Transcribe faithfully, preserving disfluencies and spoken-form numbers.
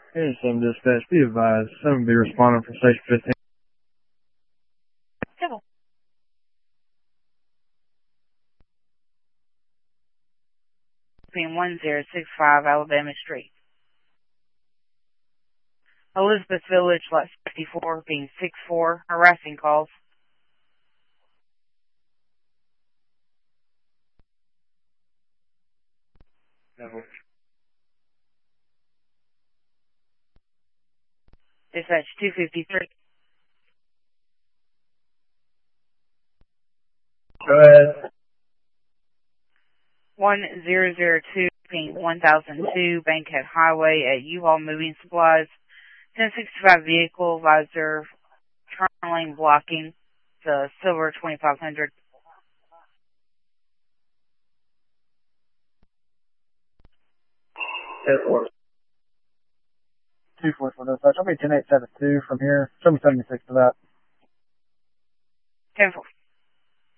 Here's some dispatch. Be advised, someone will be responding from station fifteen. Civil. Being one zero six five Alabama Street. Elizabeth Village, lot fifty-four, being six four, harassing calls. No. Dispatch two fifty-three. Go ahead. one zero zero two, being one thousand two, Bankhead Highway at U-Haul Moving Supplies. ten sixty-five vehicle, visor, turn lane blocking, the silver twenty-five hundred. Airport. two four four dispatch. I'll be ten eight seven two from here. Show me seventy-six for that. ten four.